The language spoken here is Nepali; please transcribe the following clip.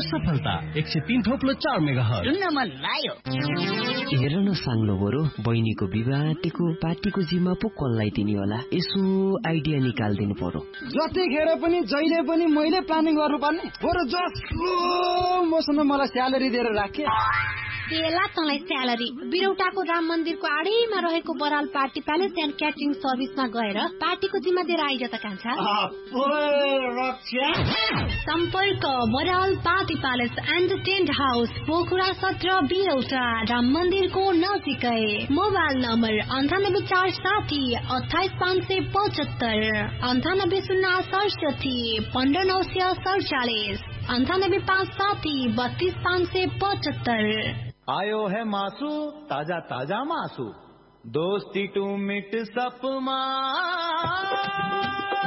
सफलता 103.4 मेगाहर्ज सुन्न मन लाग्यो। हेर न साङ्लो बरु बहिनीको विवाहको पार्टीको जिम्मा पो कसलाई दिने होला, यसो आइडिया निकाल्दिनु पर्यो। जतिखेर पनि जहिले पनि मैले प्लानिङ गर्नुपर्ने, बरु जसको मसँग मलाई स्यालेरी दिएर राखे। बेला तँलाई स्यालेरी बिरौटाको राम मन्दिरको आडैमा रहेको Baral party palace and catering सर्भिसमा गएर पार्टीको जिम्मा दिएर आइज त कान्छा। सम्पर्क Baral party palace and tent house, Pokhara 17 बिरौटा, Ram मन्दिरको नजिकै। Mobile number 9847 28575, 9807 15947, 9857 32575। आयो है मासू, ताजा ताजा मासू, दोस्ती टू मिट सपमा।